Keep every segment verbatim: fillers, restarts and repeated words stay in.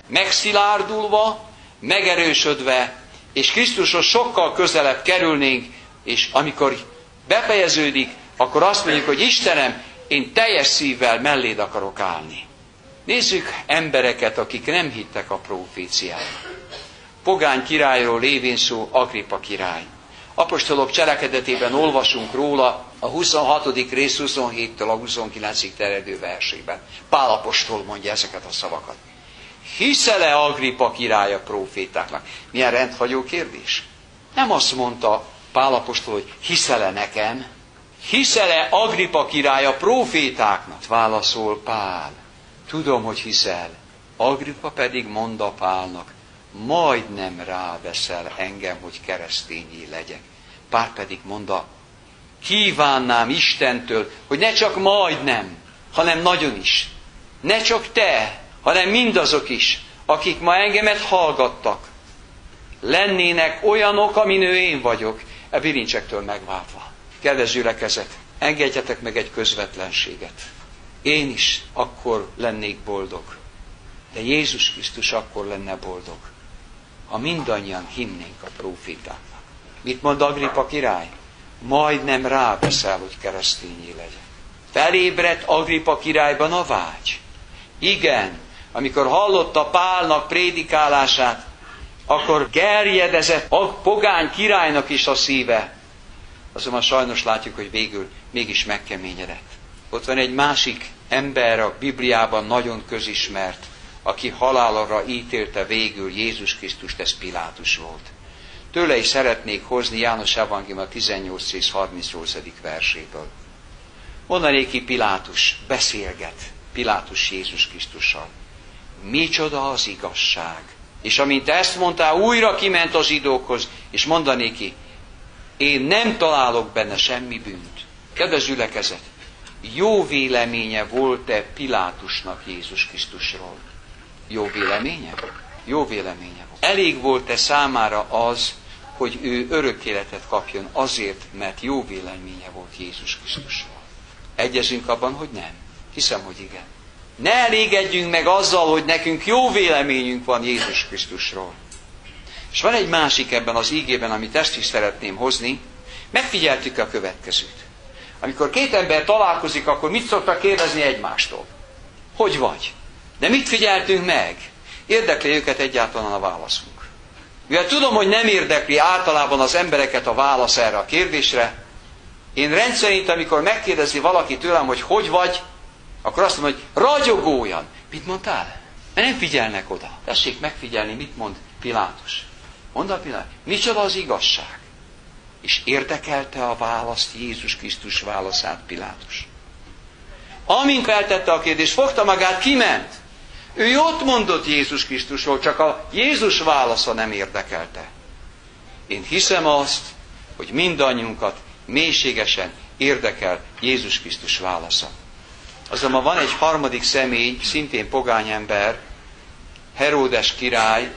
megszilárdulva, megerősödve, és Krisztushoz sokkal közelebb kerülnénk, és amikor befejeződik, akkor azt mondjuk, hogy Istenem, én teljes szívvel melléd akarok állni. Nézzük embereket, akik nem hittek a proféciának. Pogány királyról lévén szó Agrippa király. Apostolok cselekedetében olvasunk róla a huszonhatodik rész huszonhéttől a huszonkilencig terjedő versében. Pál apostol mondja ezeket a szavakat. Hiszel-e Agrippa király a profétáknak? Milyen rendhagyó kérdés. Nem azt mondta Pál apostol, hogy hiszel-e nekem? Hiszel-e Agrippa király a profétáknak? Válaszol Pál. Tudom, hogy hiszel. Agrippa pedig mondta Pálnak, majdnem ráveszel engem, hogy keresztényé legyek. Pál pedig mondta, kívánnám Istentől, hogy ne csak majdnem, hanem nagyon is. Ne csak te, hanem mindazok is, akik ma engemet hallgattak, lennének olyanok, amin ő én vagyok, e bilincsektől megváltva. Kedves gyülekezet, engedjetek meg egy közvetlenséget. Én is akkor lennék boldog, de Jézus Krisztus akkor lenne boldog, ha mindannyian hinnénk a profétáknak. Mit mond Agrippa király? Majdnem ráveszel, hogy keresztényé legyen. Felébredt Agrippa királyban a vágy. Igen, amikor hallotta Pálnak prédikálását, akkor gerjedezett a pogány királynak is a szíve. Azonban sajnos látjuk, hogy végül mégis megkeményedett. Ott van egy másik ember a Bibliában nagyon közismert, aki halálra ítélte végül Jézus Krisztust, ez Pilátus volt. Tőle is szeretnék hozni János evangélium a tizennyolc rész harmincnyolcadik verséből. Mondanék ki, Pilátus beszélget, Pilátus Jézus Krisztussal. Micsoda az igazság. És amint ezt mondta, újra kiment az zsidókhoz, és mondanék ki, én nem találok benne semmi bűnt. Kedves gyülekezet, jó véleménye volt-e Pilátusnak Jézus Krisztusról? Jó véleménye? Jó véleménye volt. Elég volt-e számára az, hogy ő örök életet kapjon azért, mert jó véleménye volt Jézus Krisztusról? Egyezünk abban, hogy nem. Hiszem, hogy igen. Ne elégedjünk meg azzal, hogy nekünk jó véleményünk van Jézus Krisztusról. És van egy másik ebben az ígében, amit ezt is szeretném hozni. Megfigyeltük a következőt. Amikor két ember találkozik, akkor mit szoktak kérdezni egymástól? Hogy vagy? De mit figyeltünk meg? Érdekli őket egyáltalán a válaszunk? Mivel tudom, hogy nem érdekli általában az embereket a válasz erre a kérdésre, én rendszerint, amikor megkérdezi valaki tőlem, hogy hogy vagy, akkor azt mondom, hogy ragyogóan. Mit mondtál? Mert nem figyelnek oda. Tessék megfigyelni, mit mond Pilátus. Mondd a Pilátus, micsoda az igazság? És érdekelte a választ, Jézus Krisztus válaszát Pilátus. Amint feltette a kérdést, fogta magát, kiment. Ő jót mondott Jézus Krisztusról, csak a Jézus válasza nem érdekelte. Én hiszem azt, hogy mindannyiunkat mélységesen érdekel Jézus Krisztus válasza. Azonban van egy harmadik személy, szintén pogány ember, Heródes király,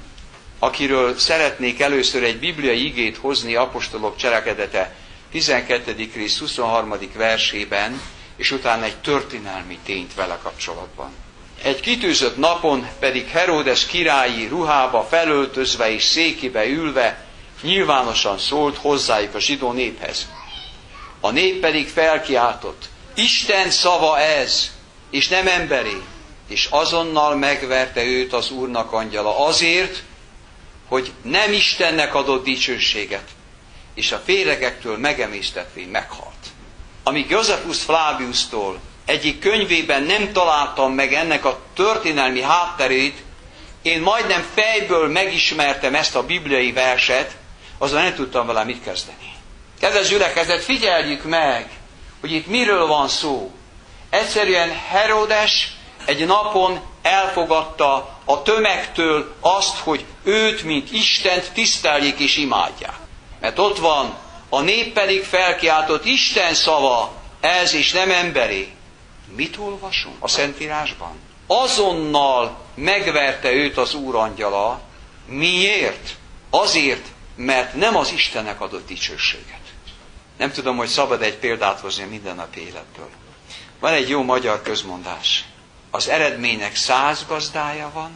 akiről szeretnék először egy bibliai igét hozni, apostolok cselekedete tizenkettedik rész huszonharmadik versében, és utána egy történelmi tényt vele kapcsolatban. Egy kitűzött napon pedig Heródes királyi ruhába felöltözve és székibe ülve nyilvánosan szólt hozzájuk a zsidó néphez. A nép pedig felkiáltott, Isten szava ez, és nem emberé, és azonnal megverte őt az Úrnak angyala azért, hogy nem Istennek adott dicsőséget, és a féregektől megemésztetvén meghalt. Amíg Josephus Flaviustól egyik könyvében nem találtam meg ennek a történelmi hátterét, én majdnem fejből megismertem ezt a bibliai verset, azon nem tudtam vele mit kezdeni. Kedves gyülekezet, figyeljük meg, hogy itt miről van szó. Egyszerűen Heródes egy napon elfogadta a tömegtől azt, hogy őt, mint Istent tiszteljék és imádják. Mert ott van, a nép pedig felkiáltott, Isten szava, ez is nem emberé. Mit olvasunk a Szentírásban? Azonnal megverte őt az Úr angyala. Miért? Azért, mert nem az Istennek adott dicsőséget. Nem tudom, hogy szabad egy példát hozni a mindennapi életből. Van egy jó magyar közmondás. Az eredménynek száz gazdája van,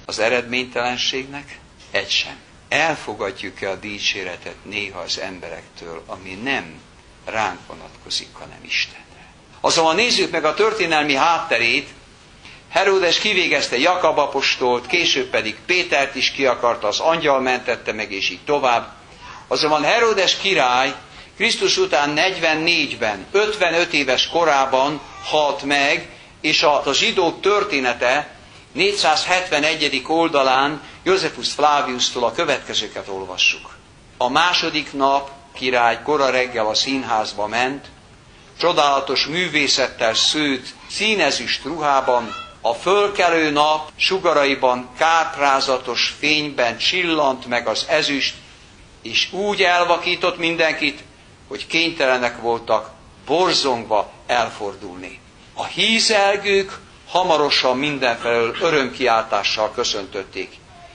az eredménytelenségnek? Egy sem. Elfogadjuk-e a dicséretet néha az emberektől, ami nem ránk vonatkozik, hanem Istenre? Azonban nézzük meg a történelmi hátterét. Heródes kivégezte Jakab apostolt, később pedig Pétert is ki akarta, az angyal mentette meg, és így tovább. Azonban Heródes király Krisztus után negyvennégyben, ötvenöt éves korában halt meg, és a zsidók története négyszázhetvenegyedik oldalán Josephus Flaviustól a következőket olvassuk. A második nap király kora reggel a színházba ment, csodálatos művészettel szőtt színezüst ruhában, a fölkelő nap sugaraiban káprázatos fényben csillant meg az ezüst, és úgy elvakított mindenkit, hogy kénytelenek voltak borzongva elfordulni. A hízelgők hamarosan mindenfelől örömkiáltással köszöntötték.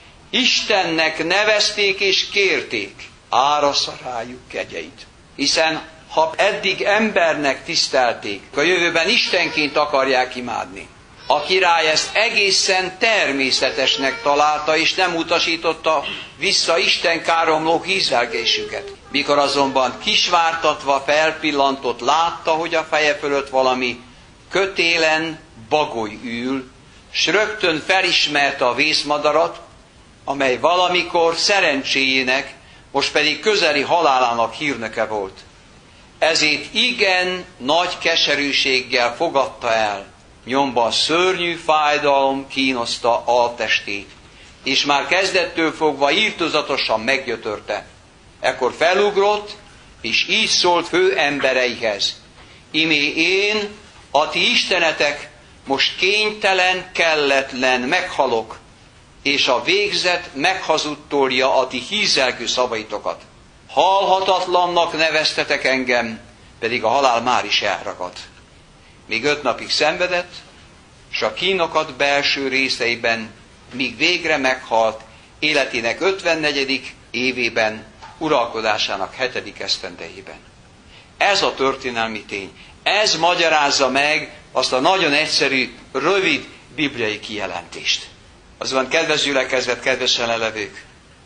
Istennek nevezték és kérték, árassza rájuk kegyeit. Hiszen ha eddig embernek tisztelték, a jövőben Istenként akarják imádni. A király ezt egészen természetesnek találta, és nem utasította vissza Isten káromló hízelgésüket. Mikor azonban kisvártatva felpillantott, látta, hogy a feje fölött valami kötélen bagoly ül, s rögtön felismerte a vészmadarat, amely valamikor szerencséjének, most pedig közeli halálának hírnöke volt. Ezért igen nagy keserűséggel fogadta el, nyomban szörnyű fájdalom kínoszta altestét, és már kezdettől fogva írtózatosan meggyötörte. Ekkor felugrott, és így szólt fő embereihez: imé én, a ti istenetek, most kénytelen, kelletlen meghalok, és a végzet meghazudtolja a ti hízelgő szavaitokat. Halhatatlannak neveztetek engem, pedig a halál már is elragad. Még öt napig szenvedett, s a kínokat belső részeiben, míg végre meghalt, életének ötvennegyedik évében, uralkodásának hetedik esztendejében. Ez a történelmi tény. Ez magyarázza meg azt a nagyon egyszerű, rövid bibliai kijelentést. Azonban kedves gyülekezet, kedves jelenlevők,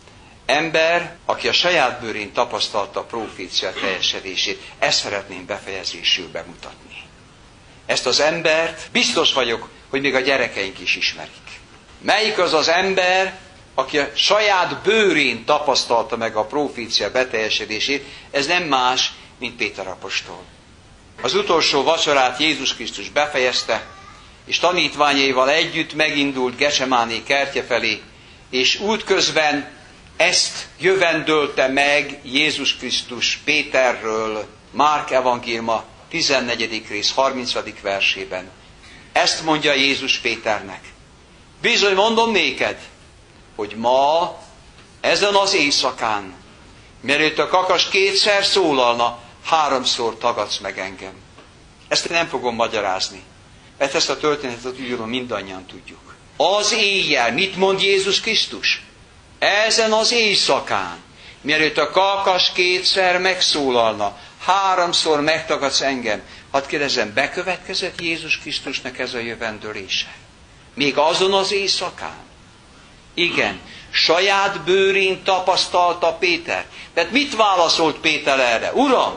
ember, aki a saját bőrén tapasztalta a profécia teljesedését, ezt szeretném befejezésül bemutatni. Ezt az embert biztos vagyok, hogy még a gyerekeink is ismerik. Melyik az az ember, aki a saját bőrén tapasztalta meg a profécia beteljesedését? Ez nem más, mint Péter apostol. Az utolsó vacsorát Jézus Krisztus befejezte, és tanítványaival együtt megindult Gecsemáné kertje felé, és útközben ezt jövendölte meg Jézus Krisztus Péterről Márk evangéliuma tizennegyedik rész harmincadik versében. Ezt mondja Jézus Péternek: bizony mondom néked, hogy ma, ezen az éjszakán, mielőtt a kakas kétszer szólalna, háromszor tagadsz meg engem. Ezt nem fogom magyarázni, mert ezt a történetet ugyanúgy mindannyian tudjuk. Az éjjel, mit mond Jézus Krisztus? Ezen az éjszakán, mielőtt a kakas kétszer megszólalna, háromszor megtagadsz engem. Hadd kérdezem, bekövetkezett Jézus Krisztusnak ez a jövendölése? Még azon az éjszakán? Igen, saját bőrén tapasztalta Péter. Tehát mit válaszolt Péter erre? Uram,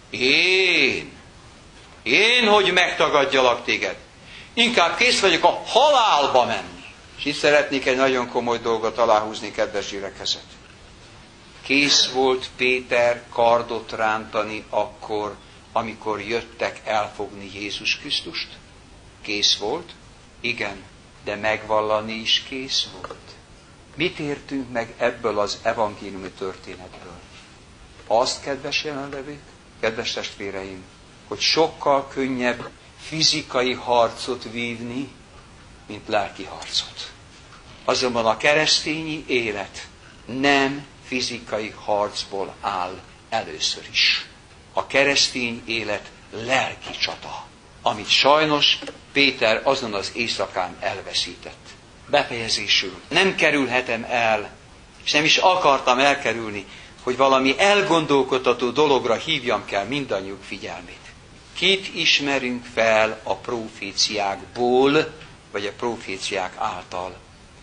én, én, hogy megtagadjalak téged. Inkább kész vagyok a halálba menni. És itt szeretnék egy nagyon komoly dolgot aláhúzni, kedves gyülekezet. Kész volt Péter kardot rántani akkor, amikor jöttek elfogni Jézus Krisztust? Kész volt? Igen, de megvallani is kész volt. Mit értünk meg ebből az evangéliumi történetből? Azt, kedves jelenlevők, kedves testvéreim, hogy sokkal könnyebb fizikai harcot vívni, mint lelki harcot. Azonban a keresztényi élet nem fizikai harcból áll először is. A keresztény élet lelki csata, amit sajnos Péter azon az éjszakán elveszített. Befejezésül nem kerülhetem el, és nem is akartam elkerülni, hogy valami elgondolkodtató dologra hívjam kell mindannyiuk figyelmét. Kit ismerünk fel a proféciákból, vagy a proféciák által?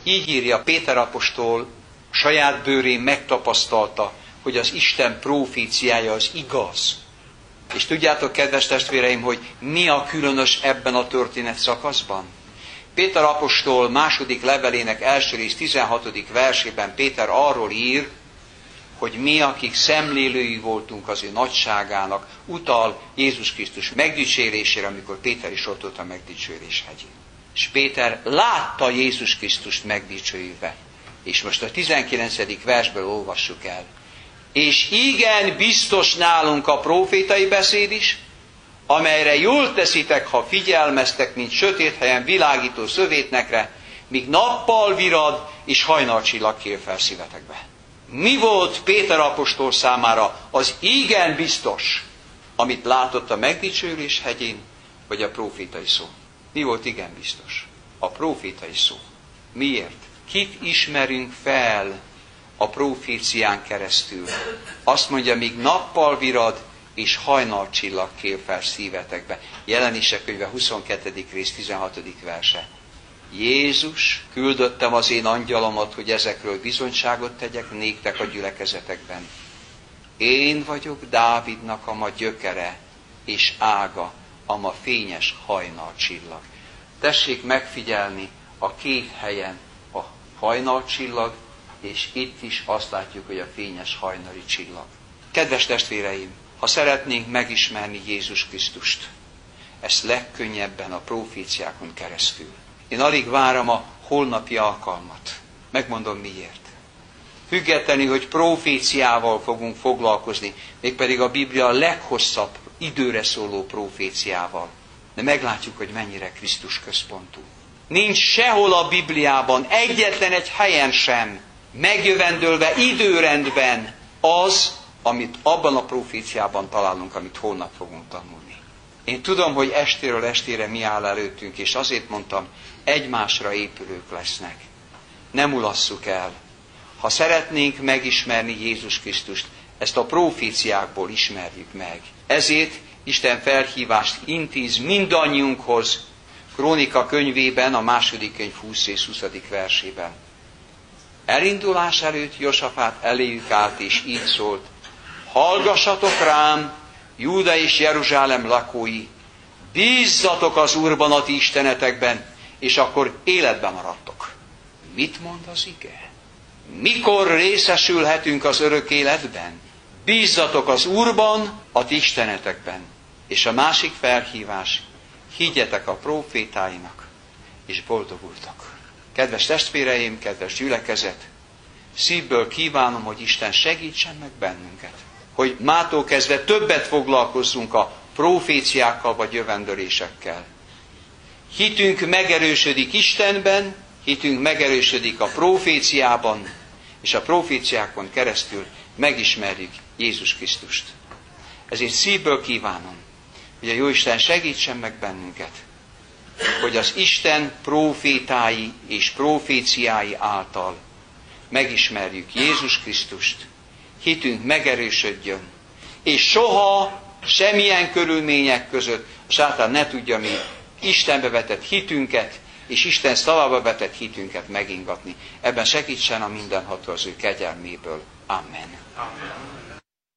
Így írja, Péter apostol saját bőrén megtapasztalta, hogy az Isten proféciája az igaz. És tudjátok, kedves testvéreim, hogy mi a különös ebben a történet szakaszban? Péter apostol második levelének első rész tizenhatodik versében Péter arról ír, hogy mi, akik szemlélői voltunk az ő nagyságának, utal Jézus Krisztus megdicsérésére, amikor Péter is ott volt a megdicsérés hegyén. És Péter látta Jézus Krisztust megdicsőülve. És most a tizenkilencedik versből olvassuk el. És igen, biztos nálunk a prófétai beszéd is, amelyre jól teszitek, ha figyelmeztek, mint sötét helyen világító szövétnekre, míg nappal virad és hajnalcsillag kél fel szívetekbe. Mi volt Péter apostol számára az igen biztos, amit látott a megdicsőlés hegyén, vagy a prófétai szó? Mi volt igen biztos? A prófétai szó. Miért? Kit ismerünk fel a profécián keresztül? Azt mondja, míg nappal virad, és hajnalcsillag kél fel szívetekbe. Jelenések könyve huszonkettedik rész tizenhatodik verse. Jézus, küldöttem az én angyalomat, hogy ezekről bizonyságot tegyek néktek a gyülekezetekben. Én vagyok Dávidnak a ma gyökere és ága, a ma fényes hajnalcsillag. Tessék megfigyelni a két helyen a hajnalcsillag, és itt is azt látjuk, hogy a fényes hajnali csillag. Kedves testvéreim, ha szeretnénk megismerni Jézus Krisztust, ezt legkönnyebben a proféciákon keresztül. Én alig várom a holnapi alkalmat. Megmondom miért. Függetlenül, hogy proféciával fogunk foglalkozni, mégpedig a Biblia a leghosszabb időre szóló proféciával. De meglátjuk, hogy mennyire Krisztus központú. Nincs sehol a Bibliában, egyetlen egy helyen sem megjövendölve időrendben az, amit abban a proféciában találunk, amit holnap fogunk tanulni. Én tudom, hogy estéről estére mi áll előttünk, és azért mondtam, egymásra épülők lesznek. Nem mulasszuk el. Ha szeretnénk megismerni Jézus Krisztust, ezt a proféciákból ismerjük meg. Ezért Isten felhívást intéz mindannyiunkhoz, Krónika könyvében, a második könyv húsz és huszadik versében. Elindulás előtt Josafát eléjük állt, és így szólt: hallgassatok rám, Júda és Jeruzsálem lakói, bízzatok az Úrban, a ti istenetekben, és akkor életben maradtok. Mit mond az ige? Mikor részesülhetünk az örök életben? Bízzatok az Úrban, a ti istenetekben. És a másik felhívás, higgyetek a prófétáinak, és boldogultak. Kedves testvéreim, kedves gyülekezet, szívből kívánom, hogy Isten segítsen meg bennünket, hogy mától kezdve többet foglalkozzunk a proféciákkal vagy jövendölésekkel. Hitünk megerősödik Istenben, hitünk megerősödik a proféciában, és a proféciákon keresztül megismerjük Jézus Krisztust. Ezért szívből kívánom, hogy a Jóisten segítsen meg bennünket, hogy az Isten profétái és proféciái által megismerjük Jézus Krisztust, hitünk megerősödjön, és soha, semmilyen körülmények között a sátán ne tudja mi Istenbe vetett hitünket, és Isten szavába vetett hitünket megingatni. Ebben segítsen a mindenható az ő kegyelméből. Amen. Amen.